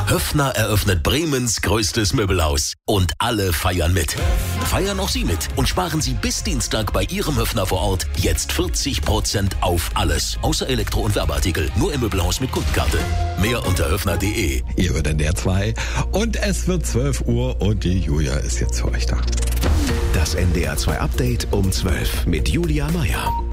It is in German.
Höffner eröffnet Bremens größtes Möbelhaus. Und alle feiern mit. Feiern auch Sie mit und sparen Sie bis Dienstag bei Ihrem Höffner vor Ort jetzt 40% auf alles. Außer Elektro- und Werbeartikel. Nur im Möbelhaus mit Kundenkarte. Mehr unter höffner.de. Ihr wird in der 2 und es wird 12 Uhr und die Julia ist jetzt für euch da. Das NDR 2 Update um 12 mit Julia Meyer.